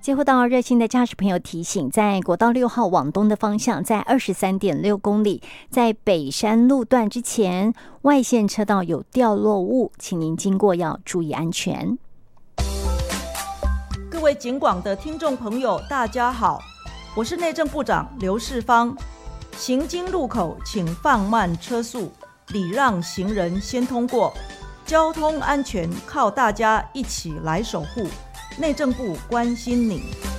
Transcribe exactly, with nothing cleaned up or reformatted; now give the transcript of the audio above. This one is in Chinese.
接获到热心的驾驶朋友提醒，在国道六号往东的方向，在二十三点六公里，在北山路段之前，外线车道有掉落物，请您经过要注意安全。 各位警广的听众朋友，大家好，我是内政部长刘世芳。行经路口请放慢车速，礼让行人先通过，交通安全靠大家一起来守护。内政部关心您。